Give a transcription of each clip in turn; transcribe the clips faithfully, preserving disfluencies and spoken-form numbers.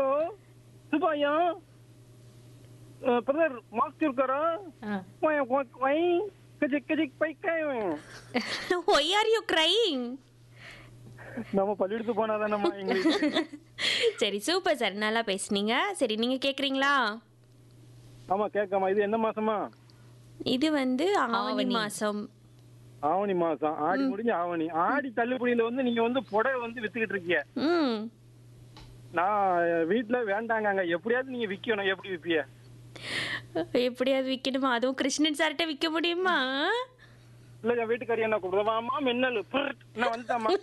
Hello सुबह यहाँ brother mask क्यों करा वही वही कजिक कजिक पैक काय Why are you crying? நம்ம பள்ளிக்கு போனாதானம்மா இங்கிலீஷ். சரி சூப்பர் சார், நல்லா பேசுனீங்க. சரி நீங்க கேக்குறீங்களா? ஆமா கேட்காமா. இது என்ன மாசமா? இது வந்து ஆவணி ஆவணி. மாசம். ஆவணி மாசம். ஆடி முடிஞ்சு ஆவணி. ஆடி தள்ளுபடியில வந்து நீங்க வந்து புடவை வந்து வித்துக்கிட்டு இருக்கீங்க. ம் நான் வீட்டுல வேண்டாங்க, எப்படியாவது நீங்க விக்கணும். எப்படி விப்பிய? எப்படியாவது விக்கணுமா? அதுவும் கிருஷ்ணன் சார்கிட்ட விக்க முடியுமா? இல்ல என் வீட்டுக்காரி என்ன கூப்பிடுவாமா மின்னல் புர்ட், நான் வந்துட்டாமா.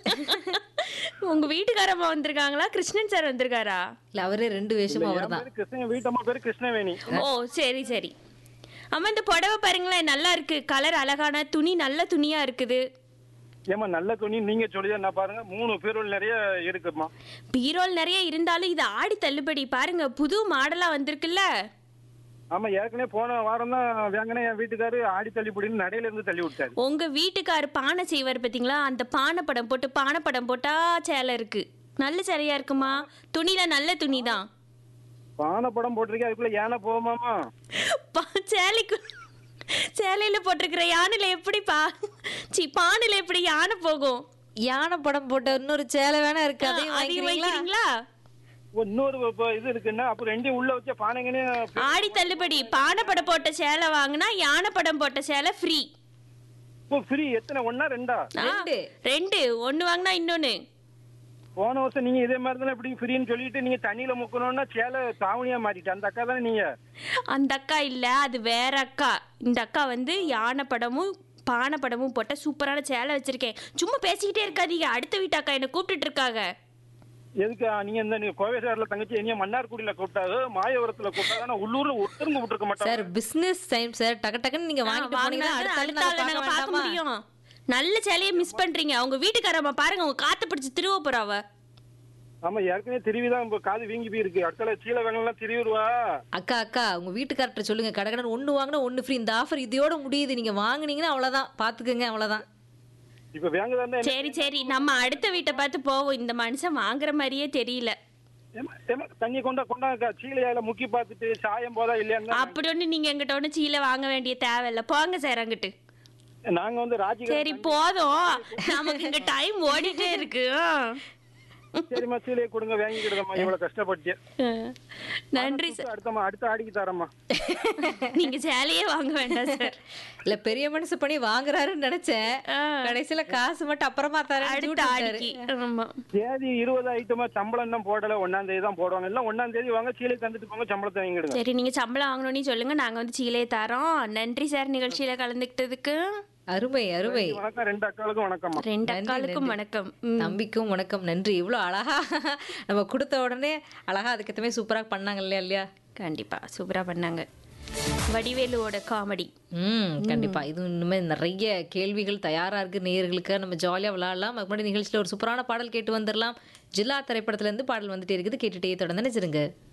உங்க வீட்டுக்காரம்மா வந்திருக்காங்களா, கிருஷ்ணன் சார் வந்திருக்காரா? இல்ல அவரே ரெண்டு வேஷமும் என் அவர்தான். பேரு கிருஷ்ணன், என் வீட்டம்மா பேரு கிருஷ்ணவேணி. ஓ சரி சரி. அம்மா இந்த புடவை பாருங்களேன், நல்லா இருக்கு. கலர் அழகான துணி, நல்ல துணியா இருக்குது. ஏமா நல்ல துணி நீங்க சொல்லிதான் நான் பாருங்க மூணு பேரோல் நிறைய இருக்குமா. பீரோல் நிறைய இருந்தாலும் இது ஆடி தள்ளுபடி பாருங்க, புது மாடலா வந்திருக்குல்ல. ஆமா ஏற்கனவே போன வாரம் தான் வேங்கனே என் வீட்டுக்காரு ஆடி தள்ளுபடின்னு நடையில இருந்து தள்ளி விட்டாரு. உங்க வீட்டுக்காரு பானை செய்வார் பாத்தீங்களா, அந்த பானை படம் போட்டு பானை படம் போட்டா சேலை இருக்கு. நல்ல சேலையா இருக்குமா, துணில நல்ல துணி தான். பானை படம் போட்டிருக்கேன், அதுக்குள்ள யானை போகுமாமா? சேலைக்கு சேலையில போட்டிருக்கிற யானையில எப்படி பா சி பானையில எப்படி யானை போகும்? யானை படம் போட்ட இன்னொரு சேலை வேணா இருக்கு, அதையும் அதையும் வாங்கிக்கிறீங்களா? வைக்கிறீங்களா? இன்னொரு இப்ப இது இருக்குன்னா அப்புறம் ரெண்டையும் உள்ள வச்ச பானைங்கன்னு ஆடி தள்ளுபடி பானை படம் போட்ட சேலை வாங்கினா யானை படம் போட்ட சேலை ஃப்ரீ. இப்போ ஃப்ரீ. எத்தனை ஒன்னா ரெண்டா? ரெண்டு. ரெண்டு, ஒன்னு வாங்கினா இன்னொன்னு. போன வருஷம் நீங்க இதே மாதிரி தானே இப்படி ஃப்ரீன்னு சொல்லிட்டு நீங்க தண்ணியில முக்கணும்னா சேலை தாவணியா மாட்டிட்டு அந்த அக்கா தானே நீங்க? அந்த அக்கா இல்ல, அது வேற அக்கா. இந்த அக்கா வந்து யானை படமும் பானை படமும் போட்ட சூப்பரான சேலை வச்சிருக்கேன். சும்மா பேசிக்கிட்டே இருக்காதீங்க, அடுத்த வீட்டு அக்கா என்ன கூப்பிட்டுட்டு இருக்காங்க. எதுக்கு நீங்க இந்த நீங்க கோவைசாரில தங்கச்சி என்னைய மன்னார்குடியில கூப்பிட்டாது, மாயவரத்துல கூப்பிட்டாது, ஆனா உள்ளூர்ல ஒருத்தருங்க விட்டுருக்க மாட்டாங்க. சார் பிசினஸ் டைம் சார், டக்கு டக்குன்னு நீங்க வாங்கிட்டு போனீங்கன்னா வாங்கினா அடுத்த அடுத்த ஆள் ஆளை நாங்க நாங்க பார்க்க பார்க்க முடியும். நல்ல சேலையை மிஸ் பண்றீங்க. அவங்க வீட்டுக்காரம்மா பாருங்க, அவங்க காத்து பிடிச்சு திருவ போறாவ. ஆமா ஏற்கனவே திருவிதான் இப்ப காது வீங்கி போயிருக்கு. அடுத்த சீலை வேங்கலாம் திருவிடுவா. அக்கா அக்கா உங்க வீட்டுக்கார்ட்ட சொல்லுங்க, கடகடன் ஒண்ணு வாங்கினா ஒண்ணு ஃப்ரீ. இந்த ஆஃபர் இதோட முடியுது, நீங்க வாங்குனீங்கன்னா அவ்வளவுதான், பாத்துக்கங்க அவ்வளவுதான். இப்ப வேங்கதான். சரி சரி, நம்ம அடுத்த வீட்டை பார்த்து போவோம். இந்த மனுஷன் வாங்குற மாதிரியே தெரியல. தண்ணி கொண்டா கொண்டா சீலையால முக்கி பார்த்துட்டு சாயம் போதா இல்லையா? அப்படி ஒண்ணு நீங்க எங்கிட்ட ஒண்ணு சீலை வாங்க வேண்டிய தேவையில்ல, போங்க சார் அங்கிட்டு. நாங்க வந்து ராஜி. சரி போதும், நமக்கு இங்க டைம் ஓடிட்டே இருக்கு. சரிம்மா சீலையை கொடுங்க, வாங்கிக்கிடுதம்மா. இவ்வளவு கஷ்டப்பட்டு நன்றி சார். அடுத்தம்மா அடுத்த ஆடிக்கு தரம்மா. நீங்க சேலையே வாங்க வேண்டாம் சார். இல்ல பெரிய மனசு பண்ணி வாங்குறாருன்னு நினைச்சேன், கடைசியில காசு மட்டும் அப்புறமா தரேன். அடுத்த ஆடிக்கு. ஆமா தேதி இருபது ஐட்டமா சம்பளம் தான் போடல, ஒன்னாம் தேதி தான் போடுவாங்க. எல்லாம் ஒன்னாம் தேதி வாங்க, சீலை தந்துட்டு போங்க, சம்பளத்தை வாங்கிடுங்க. சரி, நீங்க சம்பளம் வாங்கணும்னு சொல்லுங்க, நாங்க வந்து சீலையை தரோம். நன்றி சார் நிகழ்ச்சியில கலந்துக்கிட்டதுக்கு. அருமை அருமை. வணக்கம். ரெண்டு அக்காளுக்கும் வணக்கம்மா. ரெண்டு அக்காளுக்கும் வணக்கம். ம். தம்பிக்கும் வணக்கம். நன்றி. இவ்வளவு அழகா நம்ம கொடுத்த உடனே அழகா அதுக்கேற்றமே சூப்பரா பண்ணாங்க இல்லையா இல்லையா? கண்டிப்பா சூப்பரா பண்ணாங்க. வடிவேலுவோட காமெடி. ம் கண்டிப்பா. இது இன்னுமே நிறைய கேள்விகள் தயாரா இருக்கு நேயர்களுக்கு. நம்ம ஜாலியா விளையாடலாம். அதுக்கு முன்னாடி நிகழ்ச்சியில ஒரு சூப்பரான பாடல் கேட்டு வந்துடலாம். ஜில்லா திரைப்படத்துல இருந்து பாடல் வந்துட்டே இருக்குது, கேட்டுட்டே தொடர்ந்து நினைச்சிருங்க.